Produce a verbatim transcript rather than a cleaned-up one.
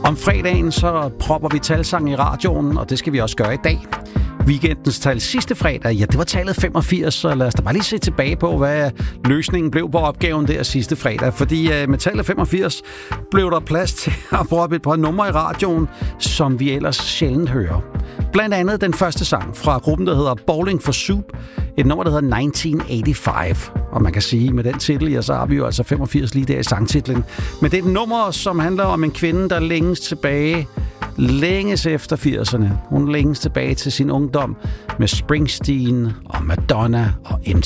Om fredagen så propper vi talsang i radioen, og det skal vi også gøre i dag. Weekendens tal sidste fredag, ja, det var tallet femogfirs, så lad os da bare lige se tilbage på, hvad løsningen blev på opgaven der sidste fredag. Fordi uh, med tallet femogfirs blev der plads til at proppe et par numre i radioen, som vi ellers sjældent hører. Blandt andet den første sang fra gruppen, der hedder Bowling for Soup, et nummer, der hedder nitten otteoghalvfems. Og man kan sige, med den titel, ja, så har vi jo altså femogfirs lige der i sangtitlen. Men det er et nummer, som handler om en kvinde, der længes tilbage, længes efter firserne. Hun længes tilbage til sin ungdom med Springsteen og Madonna og M